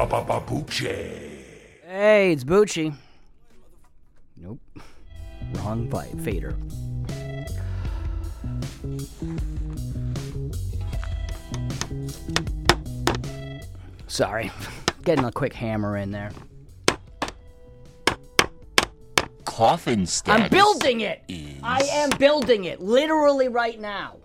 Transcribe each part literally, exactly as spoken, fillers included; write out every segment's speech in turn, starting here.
Bucci. Hey, it's Bucci. Nope. Wrong bite. Fader. Sorry. Getting a quick hammer in there. Coffin status. I'm building it! Is... I am building it. Literally right now.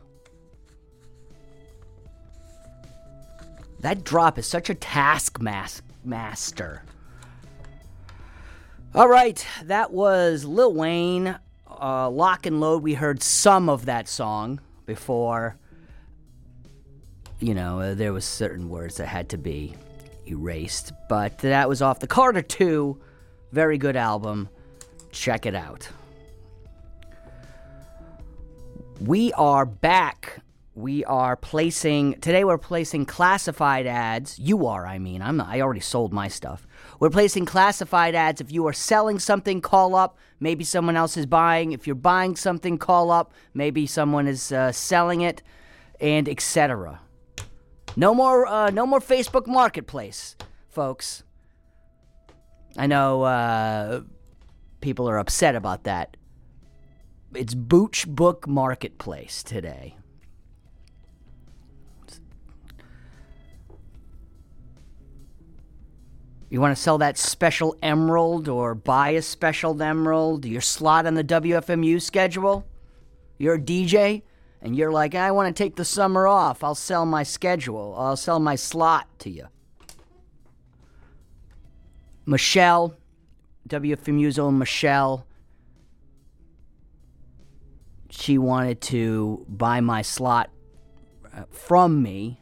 That drop is such a task mas- master. All right, that was Lil Wayne, uh, Lock and Load. We heard some of that song before, you know, uh, there was certain words that had to be erased. But that was off the Carter two. Very good album. Check it out. We are back. We are placing, today we're placing classified ads. You are, I mean. I'm not, I already sold my stuff. We're placing classified ads. If you are selling something, call up. Maybe someone else is buying. If you're buying something, call up. Maybe someone is uh, selling it, and et cetera. No more, uh, no more Facebook Marketplace, folks. I know uh, people are upset about that. It's Booch Book Marketplace today. You want to sell that special emerald or buy a special emerald? Your slot on the W F M U schedule? You're a D J and you're like, I want to take the summer off. I'll sell my schedule. I'll sell my slot to you. Michelle, W F M U's own Michelle, she wanted to buy my slot from me.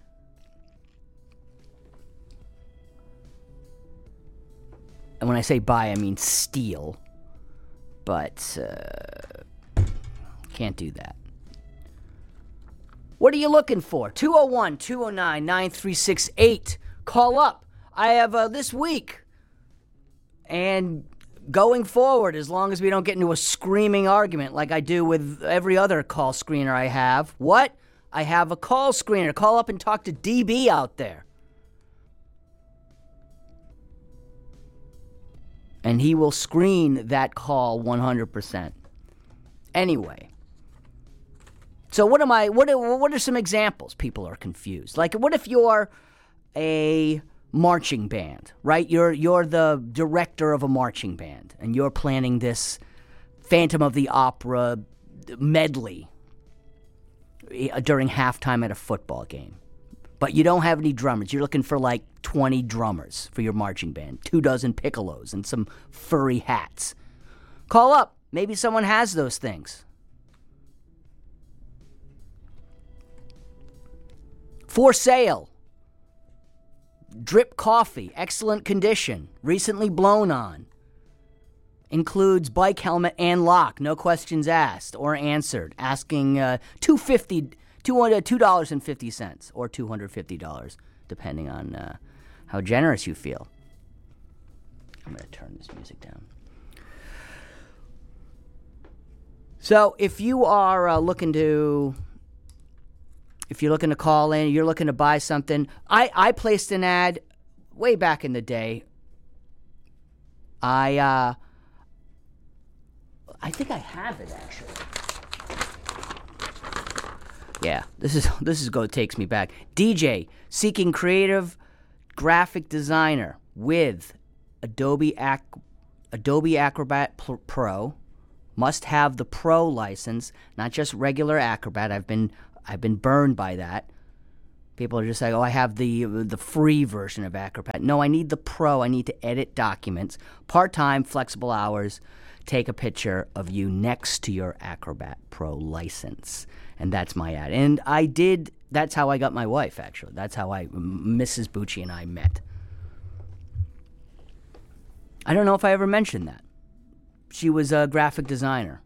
And when I say buy, I mean steal. But, uh, can't do that. What are you looking for? two oh one, two oh nine, nine three six eight. Call up. I have, uh, this week. And going forward, as long as we don't get into a screaming argument like I do with every other call screener I have. What? I have a call screener. Call up and talk to D B out there. And he will screen that call one hundred percent. Anyway. So what am I, what are, what are some examples? People are confused. Like, what if you're a marching band, right? You're, you're the director of a marching band, and you're planning this Phantom of the Opera medley during halftime at a football game. But you don't have any drummers. You're looking for like twenty drummers for your marching band. Two dozen piccolos and some furry hats. Call up. Maybe someone has those things. For sale. Drip coffee. Excellent condition. Recently blown on. Includes bike helmet and lock. No questions asked or answered. Asking uh, two hundred fifty dollars. two dollars and fifty cents or two hundred fifty dollars, depending on uh, how generous you feel. I'm going to turn this music down. So if you are uh, looking to, if you're looking to call in, you're looking to buy something, I, I placed an ad way back in the day. I, uh, I think I have it actually. Yeah, this is this is go takes me back. D J seeking creative graphic designer with Adobe Ac- Adobe Acrobat Pro. Must have the Pro license, not just regular Acrobat. I've been I've been burned by that. People are just like, "Oh, I have the the free version of Acrobat." No, I need the Pro. I need to edit documents. Part-time, flexible hours. Take a picture of you next to your Acrobat Pro license. And that's my ad. And I did, that's how I got my wife, actually. That's how I, Missus Bucci and I met. I don't know if I ever mentioned that. She was a graphic designer.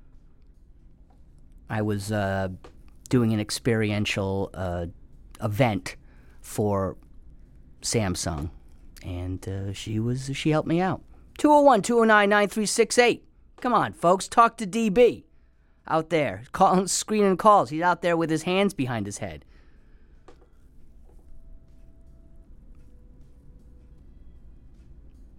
I was uh, doing an experiential uh, event for Samsung. And uh, she was, she helped me out. two oh one, two oh nine, nine three six eight. Come on, folks, talk to D B. Out there, call, screening calls. He's out there with his hands behind his head.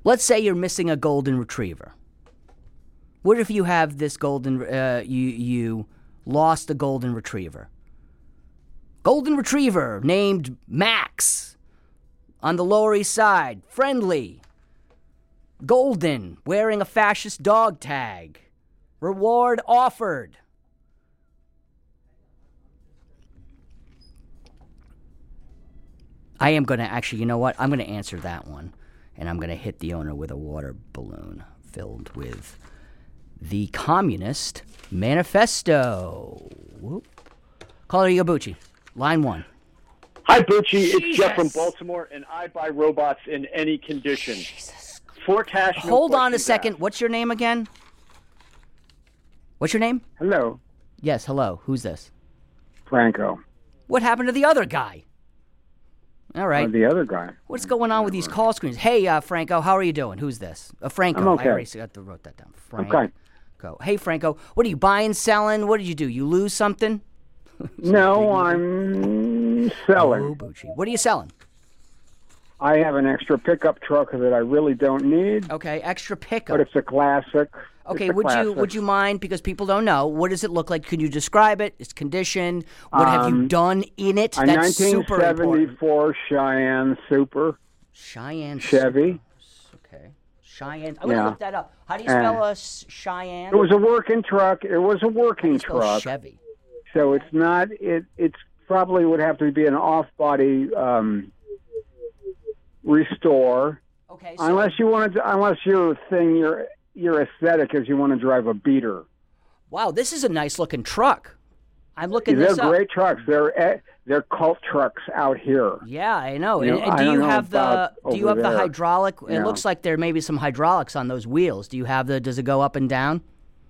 Let's say you're missing a golden retriever. What if you have this golden, uh, you, you lost a golden retriever? Golden retriever named Max on the Lower East Side, friendly, golden, wearing a fascist dog tag, reward offered. I am going to actually, you know what? I'm going to answer that one, and I'm going to hit the owner with a water balloon filled with the Communist Manifesto. Whoop. Caller Yabuchi, line one. Hi, Bucci. It's Jesus. Jeff from Baltimore, and I buy robots in any condition. Jesus. For cash, no Hold on a questions second. asked. What's your name again? What's your name? Hello, Yes, hello. Who's this? Franco. What happened to the other guy? All right. Or the other guy. What's going on with these call screens? Hey, uh, Franco, how are you doing? Who's this? Uh, Franco. I'm okay. I already got to wrote that down. Franco. Okay. Hey, Franco, what are you buying, selling? What did you do? You lose something? No, I'm Oh, selling. Bucci. What are you selling? I have an extra pickup truck that I really don't need, Okay, extra pickup. but it's a classic. Okay, It's a would you classic. would you mind, because people don't know, what does it look like? Could you describe it? Its condition? What have you Um, done in it? A That's super important. nineteen seventy-four Cheyenne Super Cheyenne. Chevy. Okay. Cheyenne. I'm going to Yeah. look that up. How do you spell Uh, a s- Cheyenne? It was a working truck. It was a How do working you spell truck. Chevy. So it's not. It it's probably would have to be an off-body um, restore, Okay. So, unless you wanted to. Unless your thing, your your aesthetic is you want to drive a beater. wow, this is a nice looking truck. I'm looking They're this up. great trucks. They're eh, they're cult trucks out here. Yeah, I know. You And, know, and I do don't you know have the about do you over have the there. hydraulic? It Yeah. looks like there may be some hydraulics on those wheels. Do you have the? Does it go up and down?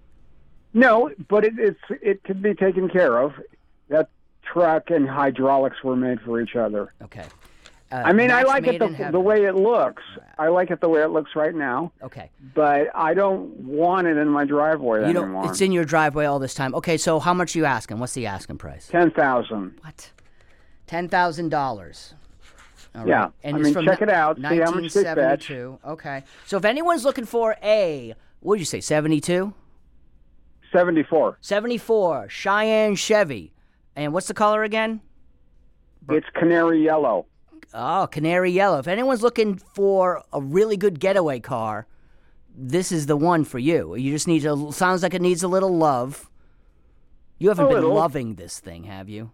No, but it, it's it can be taken care of. That truck and hydraulics were made for each other. Okay. Uh, I mean, I match like it made in the, heaven. the way it looks. I like it the way it looks right now, Okay. but I don't want it in my driveway You anymore. don't. It's in your driveway all this time. Okay, so how much are you asking? What's the asking price? Ten thousand. What? Ten thousand dollars. Yeah. And I it's mean, from check ni- it out. See how much they fetch. nineteen seventy-two. Okay. So if anyone's looking for a, what did you say, seventy-two? Seventy-four. seventy-four Cheyenne Chevy. And what's the color again? It's canary yellow. Oh, canary yellow. If anyone's looking for a really good getaway car, this is the one for you. You just need to, sounds like it needs a little love. You haven't A been little. loving this thing, have you?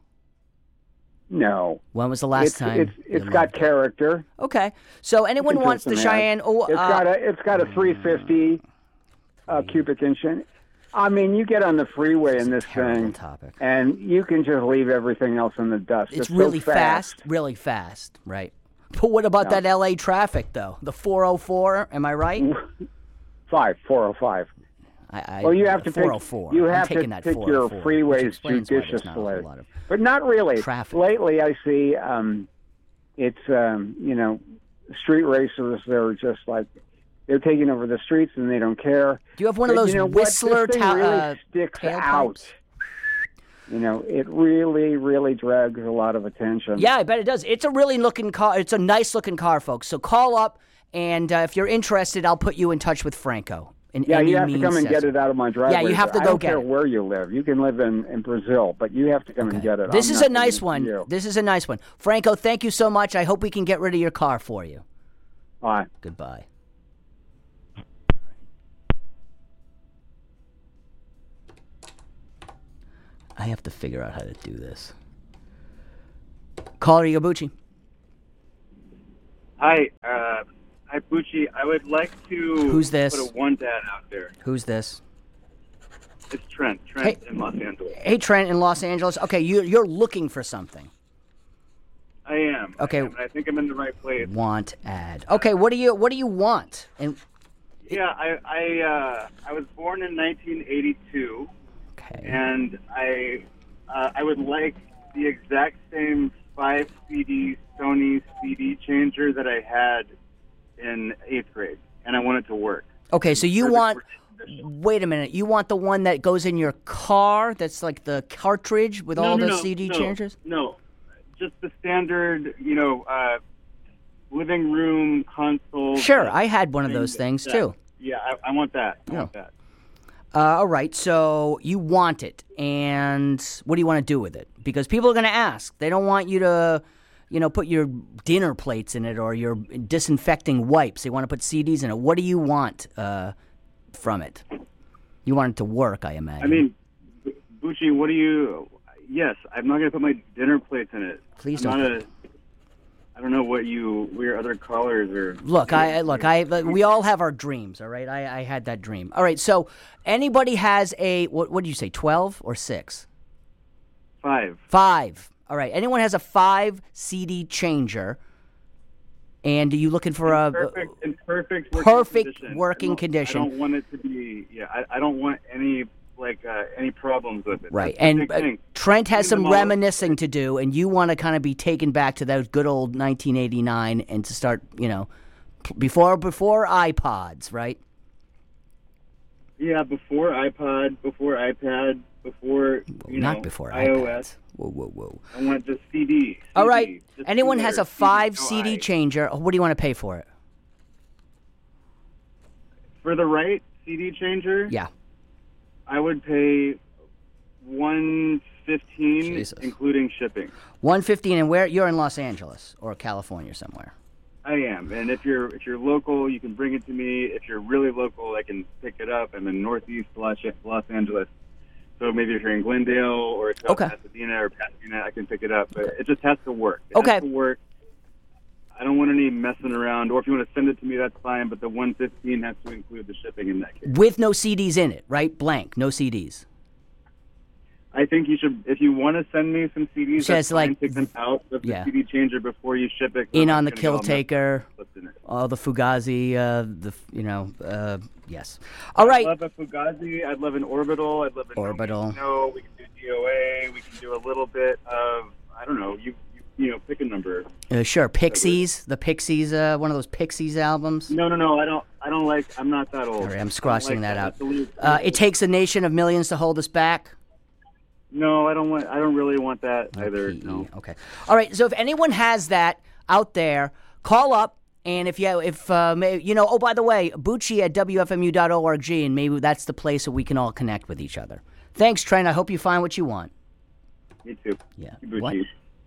No. When was the last it's, time? It's you it's got loved it? character. Okay. So anyone It's wants the interesting, man. Cheyenne. Oh, It's uh, got a it's got a three fifty uh, cubic inch. in- I mean, you get on the freeway in this terrible thing, topic. and you can just leave everything else in the dust. It's so really fast. really fast, right? But what about that L A traffic, though? The four oh four, am I right? Five four oh five. I, I, Well, you have to four pick. oh four. You I'm have taking to that pick four your oh four, which freeways explains why there's not a whole judiciously, lot of but not really. traffic. Lately, I see um, it's um, you know street racers. They're just like they're taking over the streets and they don't care. Do you have one of But those you know what? Whistler This thing ta- really uh, sticks tailpipes? out. You know, it really, really drags a lot of attention. Yeah, I bet it does. It's a really looking car. It's a nice looking car, folks. So call up, and uh, if you're interested, I'll put you in touch with Franco. In Yeah, any you have to means come and get necessary. it out of my driveway. Yeah, you have to I go don't get care it. where you live. You can live in, in Brazil, but you have to come and get it. This I'm is not a nice giving it to one. you. This is a nice one. Franco, thank you so much. I hope we can get rid of your car for you. Bye. Goodbye. I have to figure out how to do this. Caller Yabuchi. Hi, uh, hi, Bucci. I would like to Who's this? put a one dad out there. Who's this? It's Trent. Trent Hey. in Los Angeles. Hey, Trent in Los Angeles. Okay, you, you're looking for something. I am. Okay. I am, and I think I'm in the right place. Want ad. Okay, what do you what do you want? And Yeah, I I uh, I was born in nineteen eighty-two, okay. and I uh, I would like the exact same five C D Sony C D changer that I had in eighth grade, and I want it to work. Okay, so you Perfect want working condition. wait a minute. You want the one that goes in your car that's like the cartridge with all no, the no, C D no, changers? No, just the standard, you know, uh, living room console. Sure, I had one of those things that. too. Yeah, I, I want that. I Yeah. want that. Uh, all right, so you want it, and what do you want to do with it? Because people are going to ask. They don't want you to, you know, put your dinner plates in it or your disinfecting wipes. They want to put C Ds in it. What do you want uh, from it? You want it to work, I imagine. I mean, B- Bucci, what do you? Yes, I'm not going to put my dinner plates in it. Please I'm don't. Not a, I don't know what you, what your other callers are. Look, I I- look, I we all have our dreams, all right? I, I had that dream. All right, so anybody has a what? What did you say? Twelve or six? Five. Five. All right. Anyone has a five C D changer, and are you looking for a Perfect, in perfect, working perfect condition. working I don't- condition. I don't want it to be. Yeah, I, I don't want any like uh, any problems with it. Right, That's the and big uh, thing. Trent has Clean some them all up. reminiscing to do, and you want to kind of be taken back to those good old nineteen eighty-nine and to start, you know, p- before before iPods, right? Yeah, before iPod, before iPad, before you Not know, before iOS. iPads. Whoa, whoa, whoa. I want just C D. All right. Just Anyone two has a letters, five no C D I. changer? What do you want to pay for it? For the right C D changer, Yeah. I would pay one fifteen, Jesus. including shipping. One fifteen, and where you're in Los Angeles or California somewhere. I am, and if you're if you're local, you can bring it to me. If you're really local, I can pick it up. I'm in Northeast Los Los Angeles, so maybe if you're in Glendale or South Okay. Pasadena or Pasadena, I can pick it up. But it just has to work. It Okay. has to work. I don't want any messing around. Or if you want to send it to me, that's fine. But the one fifteen has to include the shipping in that case. With no C Ds in it, right? Blank, no C Ds. I think you should, if you want to send me some C Ds, So that's it's fine. like- Take them out of the yeah. C D changer before you ship it. 'cause In I'm on the gonna get kill all messed taker, up what's in it. all the Fugazi, uh, the you know, uh, yes. All right. I'd love a Fugazi. I'd love an Orbital. I'd love an Orbital. No, we can do D O A. We can do a little bit of, I don't know, you you, you know, pick a number. Uh, sure, Pixies, the Pixies, uh, one of those Pixies albums. No, no, no. I don't. I don't like. I'm not that old. All right, I'm I don't crossing like that out. That's a little- Uh, it takes a nation of millions to hold us back. No, I don't want. I don't really want that either. P E, No. Okay. All right. So if anyone has that out there, call up. And if you, if uh, may, you know, oh, by the way, Bucci at W F M U dot org, and maybe that's the place that we can all connect with each other. Thanks, Trent. I hope you find what you want. Me too. Yeah. Bucci. What?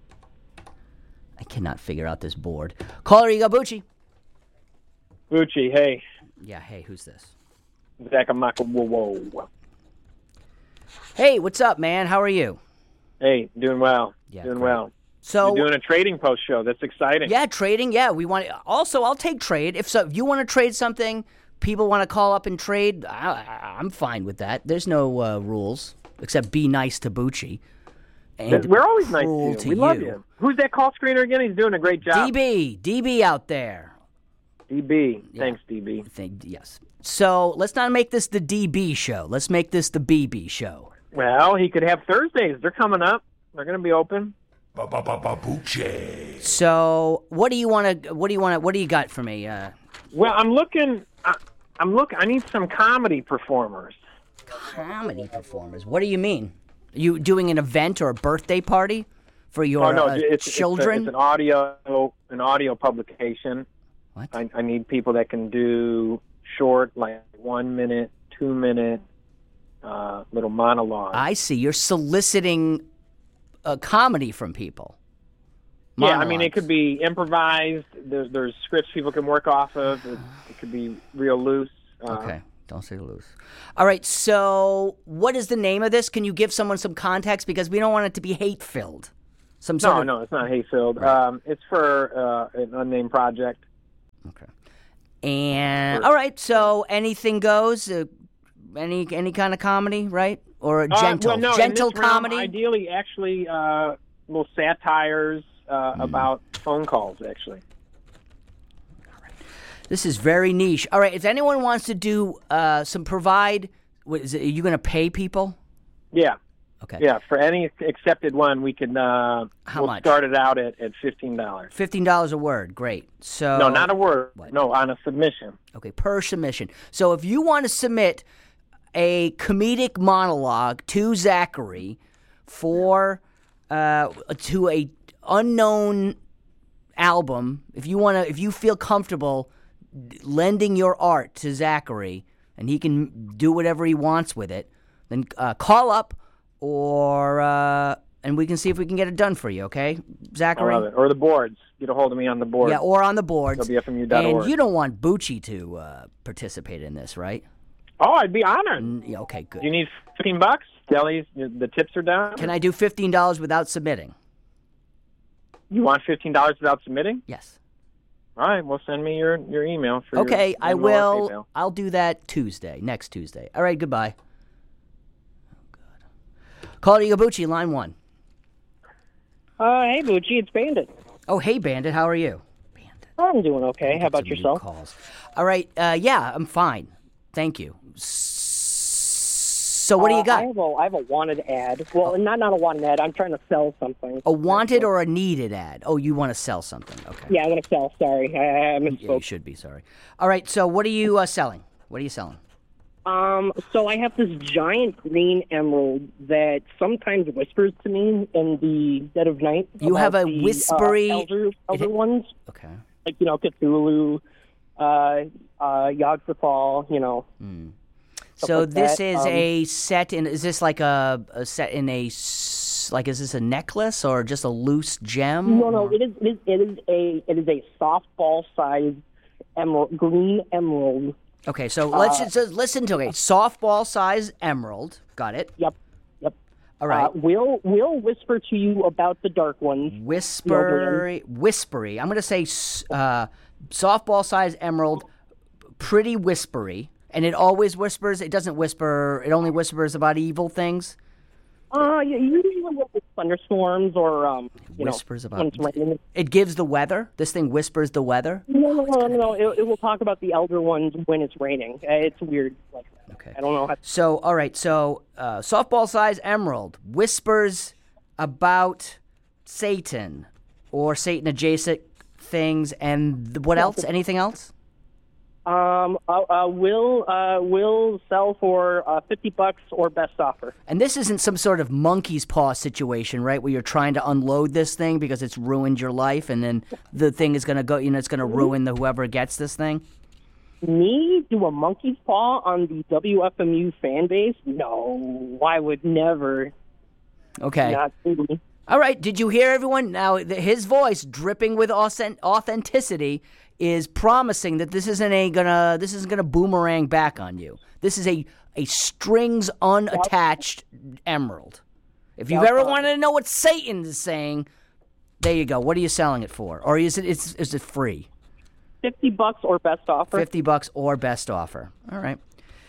I cannot figure out this board. Caller, you go, Bucci. Bucci, hey. Yeah. Hey, who's this? Zach Amaka, whoa, whoa. Hey, what's up, man? How are you? Hey, doing well. Yeah, doing great. well. So You're doing a trading post show. That's exciting. yeah, trading. Yeah, we want. Also, I'll take trade. If so, if you want to trade something, people want to call up and trade. I, I, I'm fine with that. There's no uh, rules except be nice to Bucci. And We're always nice cruel to you. We love you. Who's that call screener again? He's doing a great job. D B, D B out there. D B. Yeah. Thanks, D B. Think, yes. So let's not make this the D B show. Let's make this the B B show. Well, he could have Thursdays. They're coming up. They're going to be open. Ba-ba-ba-ba-Bucci. So what do you want to? What do you want to? What do you got for me? Uh, Well, I'm looking. I, I'm look. I need some comedy performers. comedy performers. What do you mean? You doing an event or a birthday party for your oh no, uh, it's, it's, a- children? it's an audio, an audio publication. What? I, I need people that can do short, like one minute, two minute, uh, little monologue. I see. You're soliciting a comedy from people. Yeah, I mean, Monologues. it could be improvised. There's, there's scripts people can work off of. It, it could be real loose. Uh, Okay. Don't say loose. All right. So, what is the name of this? Can you give someone some context because we don't want it to be hate filled. Some sort No, of no, it's not hate filled. Right. Um, it's for uh, an unnamed project. Okay. And all right. So anything goes. Uh, any any kind of comedy, right? Or a Uh, gentle well, no, in gentle this realm, comedy. ideally, actually, uh, little satires uh, Hmm. about phone calls. Actually, This is very niche. All right. If anyone wants to do uh, some provide, what is it? Are you going to pay people? yeah, Okay. yeah. For any accepted one, we can. Uh, How we'll much? start it out at, at fifteen dollars. Fifteen dollars a word. Great. So No, not a word. What? No, on a submission. Okay, per submission. So if you want to submit a comedic monologue to Zachary for uh, to a unknown album, if you want to, if you feel comfortable lending your art to Zachary and he can do whatever he wants with it, then uh, call up or uh, and we can see if we can get it done for you. Okay, Zachary? I love it. Or the boards. Get a hold of me on the board. Yeah, or on the boards. W F M U dot org. And you don't want Bucci to uh, participate in this, right? Oh, I'd be honored. Mm, yeah, okay, good. You need fifteen bucks? Delis, the tips are down. Can I do fifteen dollars without submitting? You want fifteen dollars without submitting? Yes. All right, well, send me your, your email. For Okay, your I Venmo or will. PayPal. I'll do that Tuesday, next Tuesday. All right, goodbye. Oh, God. Call Bucci, line one. Uh, hey, Bucci, it's Bandit. Oh, hey, Bandit, how are you? Bandit. I'm doing okay. How about Some new yourself? Calls. All right, uh, yeah, I'm fine. Thank you. So what do you Uh, got? I have, a, I have a wanted ad. Well, not not a wanted ad. I'm trying to sell something. A wanted or a needed ad? Oh, you want to sell something. Okay. Yeah, I'm going to sell. Sorry, I, I Yeah, you misspoke. should be, sorry. All right, so what are you uh, selling? What are you selling? Um, so I have this giant green emerald that sometimes whispers to me in the dead of night. You have about a the, whispery- uh, elder, elder it- ones, Okay. like, you know, Cthulhu, uh, uh, Yogg-Sothoth, you know. So like this that, is um, a set in, is this like a, a set in a, s- like, is this a necklace or just a loose gem? No, no, it is, it is, it is a, it is a softball-sized emerald, green emerald. Okay, so let's Uh, just so listen to it. Softball size emerald. Got it. Yep, yep. All right. Uh, we'll we'll whisper to you about the dark ones. Whispery, whispery. I'm going to say s- uh, softball size emerald, pretty whispery. And it always whispers. It doesn't whisper. It only whispers about evil things. Uh, yeah, usually with thunderstorms or um, you Whispers know, about- when it's raining. It gives the weather. This thing whispers the weather. No, no, no, no. no. It, it will talk about the elder ones when it's raining. Uh, it's weird. Like that. Okay. I don't know how. So, all right. So, uh, softball size emerald whispers about Satan or Satan adjacent things, and th- what else? Anything else? Um, uh, uh, will uh, will sell for uh, fifty bucks or best offer. And this isn't some sort of monkey's paw situation, right? Where you're trying to unload this thing because it's ruined your life, and then the thing is going to go. You know, it's going to ruin the whoever gets this thing. Me do a monkey's paw on the W F M U fan base? No, I would never. Okay. Not do. All right. Did you hear everyone? Now, th- his voice dripping with authent- authenticity is promising that this isn't a gonna this isn't gonna boomerang back on you. This is a a strings unattached emerald. If you've ever wanted to know what Satan is saying, there you go. What are you selling it for? Or is it is, is it free? Fifty bucks or best offer. Fifty bucks or best offer. All right.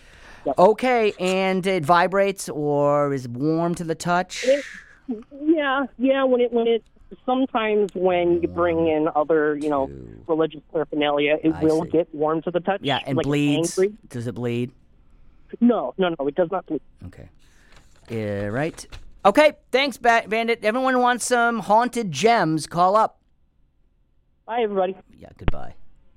Okay, and it vibrates or is warm to the touch. It, yeah, yeah. When it when it sometimes when you bring in other you know religious paraphernalia, it I will see. get warm to the touch. Yeah, and like bleeds. angry. Does it bleed? No, no, no. It does not bleed. Okay. Yeah, right. Okay, thanks, Ba- Bandit. Everyone wants some haunted gems. Call up. Bye, everybody. Yeah, goodbye.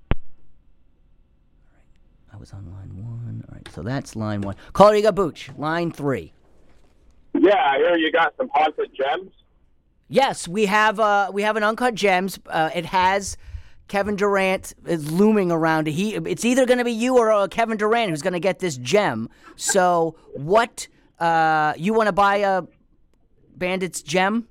All right. I was on line one. All right, so that's line one. Caller, you got Booch. Line three. Yeah, I hear you got some haunted gems. Yes, we have uh, we have an Uncut Gems. Uh, it has Kevin Durant is looming around it. He, it's either going to be you or uh, Kevin Durant who's going to get this gem. So, what uh, you want to buy a Bandit's gem?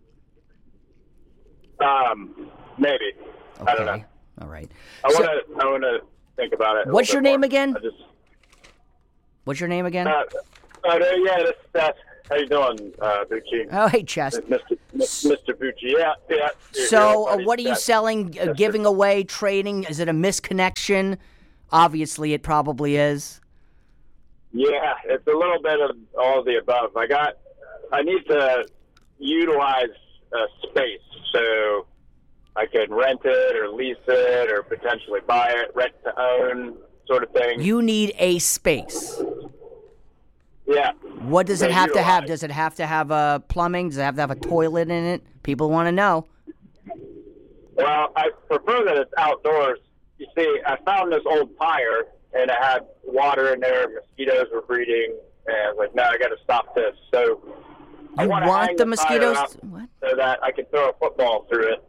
Um, maybe. I don't know. Okay. All right. I So- want to. I want to think about it. a What's little your bit name more. again? I just. What's your name again? Uh, uh, yeah, this, that's how you doing, uh, Bucci? oh, hey, Chest. Mister Mister Bucci. Yeah, yeah. You're- So, you're uh, buddy. what are you That's- selling, uh, giving away, trading? Is it a misconnection? Obviously, it probably is. Yeah, it's a little bit of all of the above. I got. I need to utilize uh, space, so I can rent it or lease it or potentially buy it, rent to own, sort of thing. You need a space. yeah. What does So it have to have? utilize. Does it have to have a plumbing? Does it have to have a toilet in it? People want to know. Well, I prefer that it's outdoors. You see, I found this old tire, and it had water in there. Mosquitoes were breeding, and I was like, no, I got to stop this. So I You wanna want hang the tire mosquitoes? up What? so that I can throw a football through it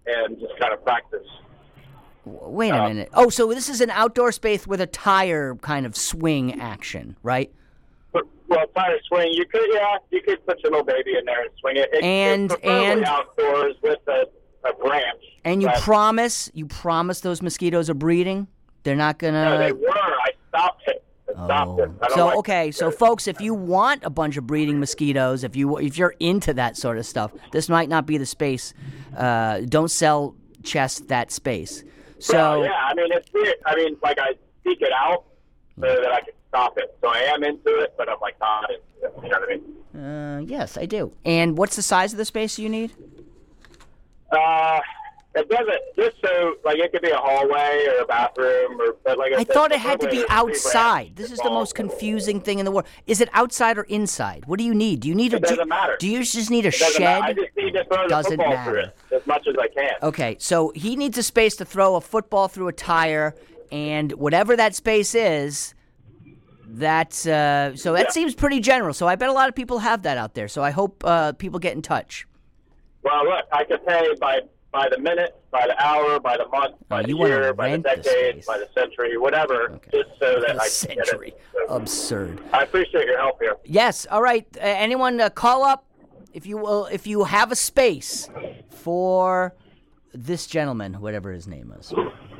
and just kind of practice. Wait a Uh, minute. Oh, so this is an outdoor space with a tire kind of swing action, right? But, well, tire swing, you could, yeah, you could put your little baby in there and swing it. it And- it's preferably and- outdoors with a, a branch. And you but- promise, you promise those mosquitoes are breeding? They're not gonna. No, they were. I stopped it. I stopped Oh. it. I don't So like okay, so folks, if you want a bunch of breeding mosquitoes, if you if you're into that sort of stuff, this might not be the space. Uh, don't sell Chess that space. So Well, yeah, I mean, it's weird. I mean, like, I seek it out so that I can stop it. So I am into it, but I'm like not into it. You know what I mean? uh, yes, I do. And what's the size of the space you need? Uh, it doesn't, just so, like, it could be a hallway or a bathroom, or, but like I, I said, thought it had to preferably be a three outside. branch This is the ball. most confusing thing in the world. Is it outside or inside? What do you need? Do you need a? It doesn't do, matter. Do you just need a It doesn't shed? matter. I just need to throw the Doesn't football matter. through it as much as I can. Okay, so he needs a space to throw a football through a tire, and whatever that space is, that's uh, so that Yeah. seems pretty general. So I bet a lot of people have that out there. So I hope uh, people get in touch. Well, look, I could pay by by the minute, by the hour, by the month, by Oh, the you wanna year, by the rent the decade, space. by the century, whatever, Okay. just so that The I can century, get it. So, absurd. I appreciate your help here. Yes. All right. Uh, anyone uh, call up if you will. If you have a space for this gentleman, whatever his name is.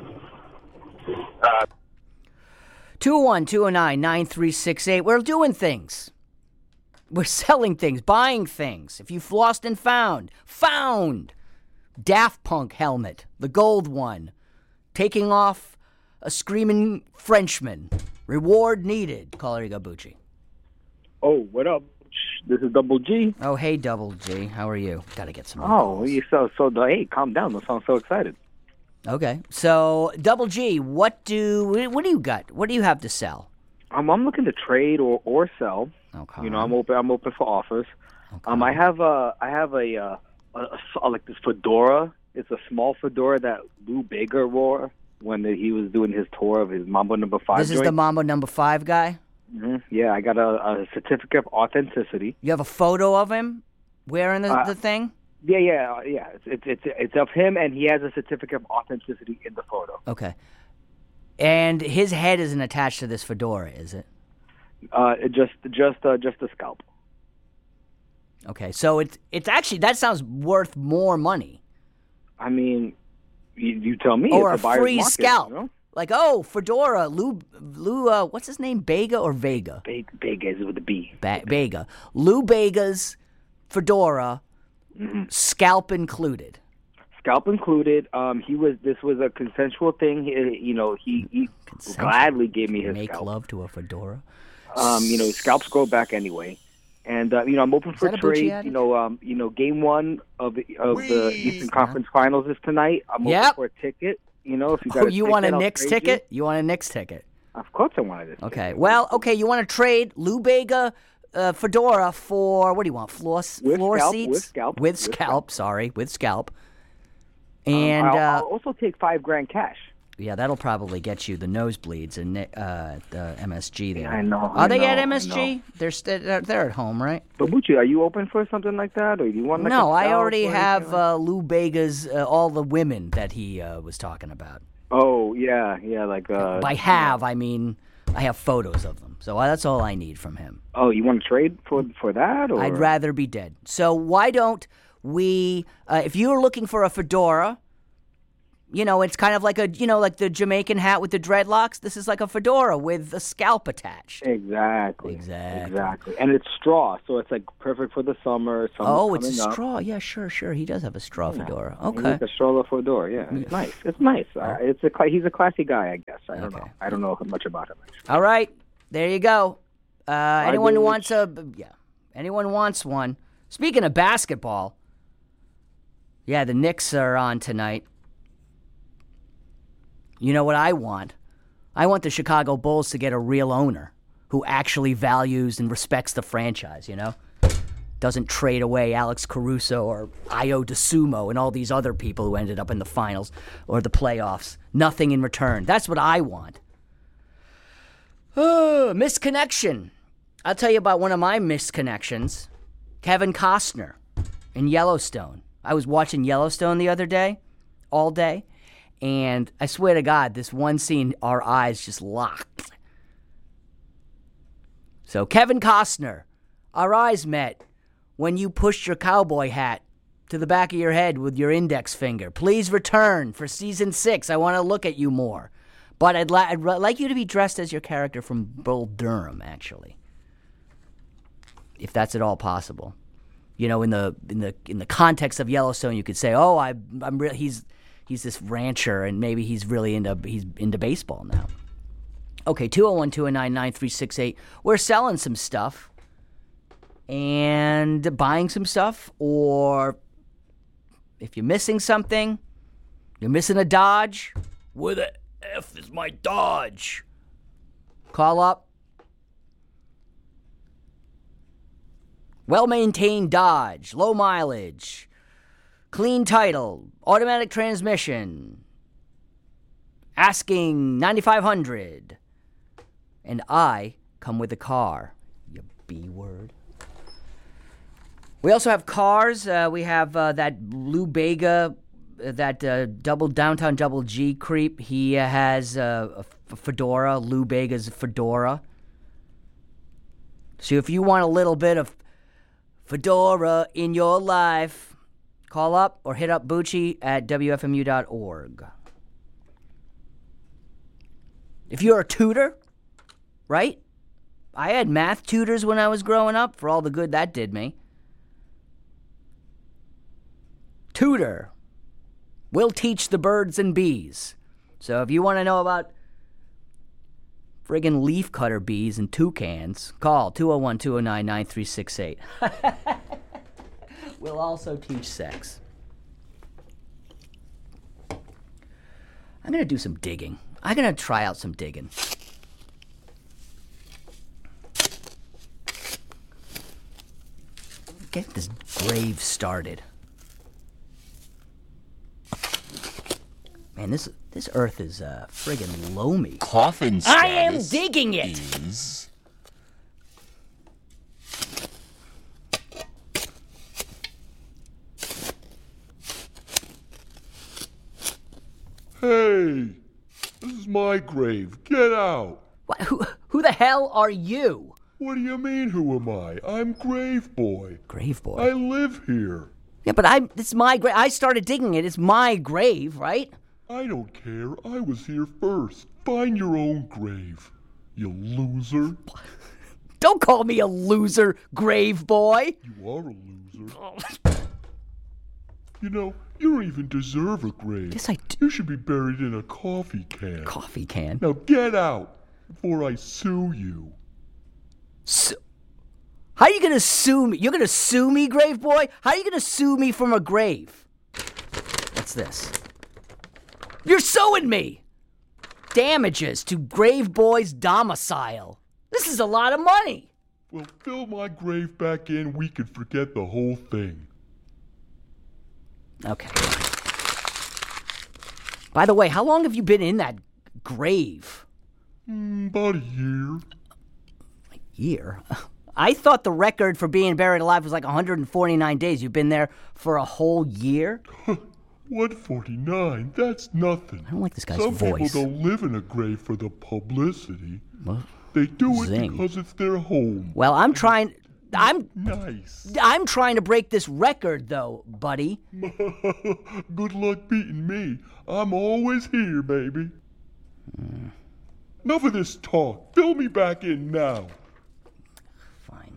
Uh, two oh one, two oh nine, nine three six eight. We're doing things. We're selling things, buying things. If you've lost and found, found. Daft Punk helmet, the gold one. Taking off a screaming Frenchman. Reward needed. Caller Igabuchi. Oh, what up? This is Double G. Oh, hey, Double G. How are you? Got to get some. more Oh, calls. you so so. Hey, calm down. Don't sound so excited. Okay. So, Double G, what do what do you got? What do you have to sell? Um, I'm looking to trade or, or sell. Okay. You know, I'm open. I'm open for offers. Okay. Um, I have a I have a, uh, a, a, a like this fedora. It's a small fedora that Lou Bega wore when the, he was doing his tour of his Mambo Number Five. This is joint. the Mambo Number Five guy. hmm Yeah, I got a, a certificate of authenticity. You have a photo of him wearing the, Uh, the thing? Yeah, yeah, uh, yeah. It's, it's it's it's of him, and he has a certificate of authenticity in the photo. Okay. And his head isn't attached to this fedora, is it? Uh, it just just uh, just a scalp. Okay. So it's it's actually that sounds worth more money. I mean, you, you tell me. Or it's a a buyer's free market, scalp. You know? Like, oh, fedora, Lou Lou uh, what's his name? Bega or Vega? Big, big is with a B. Ba- Bega. Lou Bega's fedora, Mm-hmm. scalp included. Scalp included. Um, he was. This was a consensual thing. He, you know, he, he Consensual? gladly gave me his Make scalp. love to a fedora. Um, you know, scalps grow back anyway. And uh, you know, I'm open for that a Bucci trade. addict? You know, um, you know, game one of the, of the Eastern Conference Finals is tonight. I'm Yep. open for a ticket. You know, if you got Oh, you want a Knicks ticket? ticket? You want a Knicks ticket? Of course, I wanted it. Okay. Well, okay. You want to trade Lou Bega uh, fedora for what do you want? Floor With floor scalp, seats with scalp, With with scalp. scalp. Sorry, with scalp. Um, And I'll, uh, I'll also take five grand cash. yeah, that'll probably get you the nosebleeds and uh, the M S G there. I know, Are I they at know, M I S G? know. They're st- they're they're at home, right? But Bucci, are you open for something like that, or do you want? Like No, a I scalp already or have anything like- uh, Lou Bega's uh, all the women that he uh, was talking about. Oh yeah, yeah, like uh. By have, I mean I have photos of them. So that's all I need from him. Oh, you want to trade for for that? Or? I'd rather be dead. So why don't we, uh, if you're looking for a fedora, you know, it's kind of like a, you know, like the Jamaican hat with the dreadlocks. This is like a fedora with a scalp attached. Exactly. Exactly. Exactly. And it's straw, so it's like perfect for the summer. Summer's Oh, it's a coming up. straw. Yeah, sure, sure. He does have a straw fedora. It's Okay. like a stroller fedora. Yeah, it's nice. It's nice. Uh, it's a cla- he's a classy guy, I guess. I don't Okay. know. I don't know much about him. Actually. All right. There you go. Uh, anyone who Dude. wants a, yeah, anyone wants one. Speaking of basketball, yeah, the Knicks are on tonight. You know what I want? I want the Chicago Bulls to get a real owner who actually values and respects the franchise, you know? Doesn't trade away Alex Caruso or Io DeSumo and all these other people who ended up in the finals or the playoffs. Nothing in return. That's what I want. Oh, misconnection. I'll tell you about one of my misconnections. Kevin Costner in Yellowstone. I was watching Yellowstone the other day. all day. And I swear to God, this one scene, our eyes just locked. So, Kevin Costner, our eyes met when you pushed your cowboy hat to the back of your head with your index finger. Please return for season six. I want to look at you more. But I'd, li- I'd like you to be dressed as your character from Bull Durham, actually. If that's at all possible. You know, in the in the in the context of Yellowstone, you could say, "Oh, I, I'm re- he's he's this rancher, and maybe he's really into he's into baseball now." Okay, two oh one, two oh nine, nine three six eight. We're selling some stuff and buying some stuff, or if you're missing something, you're missing a Dodge. Where the F is my Dodge? Call up. Well-maintained Dodge, low mileage, clean title, automatic transmission, asking ninety-five hundred dollars. And I come with a car, you B-word. We also have cars. Uh, we have uh, that Lou Bega, uh, that uh, double downtown double G creep. He uh, has uh, a f- fedora, Lou Bega's fedora. So if you want a little bit of fedora in your life, call up or hit up Bucci at W F M U dot org. If you're a tutor, right? I had math tutors when I was growing up for all the good that did me. Tutor will teach the birds and bees. So if you want to know about friggin' leafcutter bees and toucans, call two oh one, two oh nine, nine three six eight. We'll also teach sex. I'm going to do some digging. I'm going to try out some digging. Get this grave started. Man, this this earth is uh, friggin' loamy. Coffin I am status digging it! is- Hey, this is my grave. Get out. What, who, who the hell are you? What do you mean, who am I? I'm Grave Boy. Grave Boy? I live here. Yeah, but I it's my grave. I started digging it. It's my grave, right? I don't care. I was here first. Find your own grave, you loser. Don't call me a loser, Grave Boy. You are a loser. You know, you don't even deserve a grave. Yes, I do. You should be buried in a coffee can. Coffee can? Now get out before I sue you. Su- How are you going to sue me? You're going to sue me, Grave Boy? How are you going to sue me from a grave? What's this? You're suing me! Damages to Grave Boy's domicile. This is a lot of money. Well, fill my grave back in. We could forget the whole thing. Okay. By the way, how long have you been in that grave? Mm, about a year. A year? I thought the record for being buried alive was like one hundred forty-nine days. You've been there for a whole year? one forty-nine? That's nothing. I don't like this guy's Some voice. people don't live in a grave for the publicity. Well, they do zing. it because it's their home. Well, I'm trying... I'm Nice. I'm trying to break this record, though, buddy. Good luck beating me. I'm always here, baby. Mm. Enough of this talk. Fill me back in now. Fine.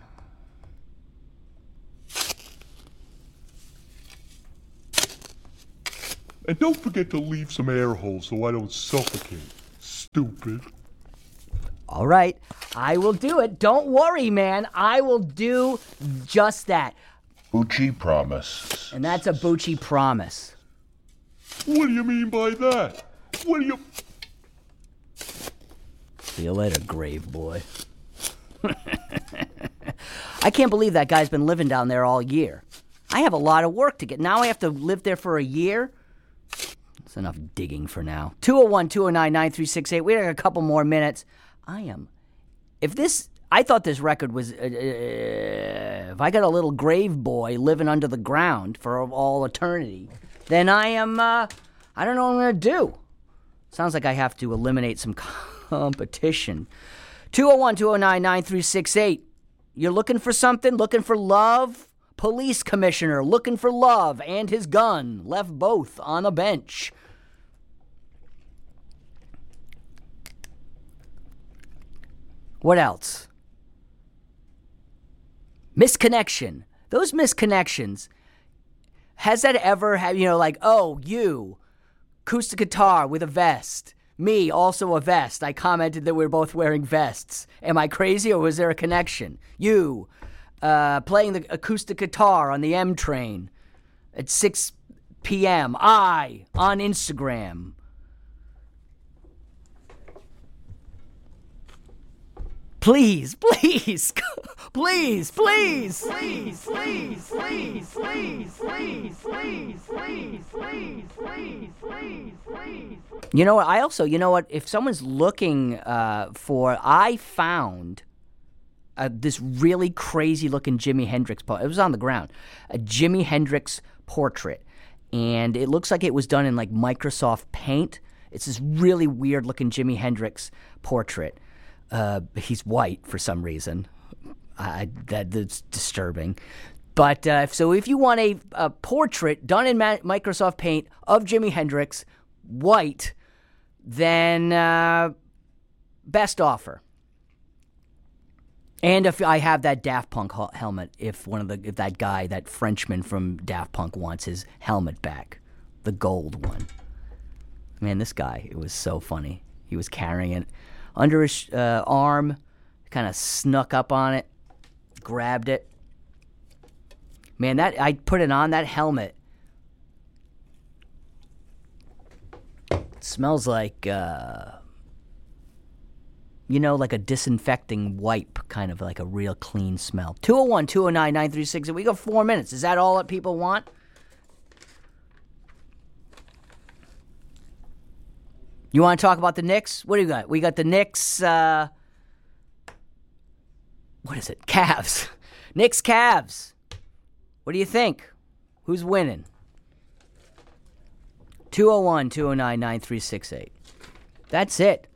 And don't forget to leave some air holes so I don't suffocate. Stupid. All right, I will do it. Don't worry, man. I will do just that. Bucci promise. And that's a Bucci promise. What do you mean by that? What do you... See you later, Grave Boy. I can't believe that guy's been living down there all year. I have a lot of work to get. Now I have to live there for a year? That's enough digging for now. two oh one, two oh nine, nine three six eight. We have a couple more minutes. I am... If this... I thought this record was... Uh, uh, if I got a little Grave Boy living under the ground for all eternity, then I am... Uh, I don't know what I'm going to do. Sounds like I have to eliminate some competition. two oh one, two oh nine, nine three six eight. You're looking for something? Looking for love? Police commissioner looking for love and his gun. Left both on a bench. What else? Misconnection. Those misconnections. Has that ever had, you know, like, oh, you, acoustic guitar with a vest. Me, also a vest. I commented that we were both wearing vests. Am I crazy or was there a connection? You, uh, playing the acoustic guitar on the M train at six p.m. I, on Instagram. Please, please, please, please, please, please, please, please, please, please, please, please, please, please, please. You know what? I also, you know what? If someone's looking uh, for, I found uh, this really crazy-looking Jimi Hendrix. Po- it was on the ground, a Jimi Hendrix portrait, and it looks like it was done in like Microsoft Paint. It's this really weird-looking Jimi Hendrix portrait. Uh, he's white for some reason. I, that, that's disturbing. But uh, so if you want a, a portrait done in Ma- Microsoft Paint of Jimi Hendrix, white, then uh, best offer. And if I have that Daft Punk ho- helmet, if one of the if that guy, that Frenchman from Daft Punk wants his helmet back, the gold one. Man, this guy, it was so funny. He was carrying it under his uh, arm, kind of snuck up on it, grabbed it. Man, that I put it on, that helmet. It smells like, uh, you know, like a disinfecting wipe, kind of like a real clean smell. two oh one, two oh nine, nine three six. We got four minutes. Is that all that people want? You want to talk about the Knicks? What do you got? We got the Knicks, uh, what is it? Cavs. Knicks, Cavs. What do you think? Who's winning? two oh one, two oh nine, nine three six eight. That's it.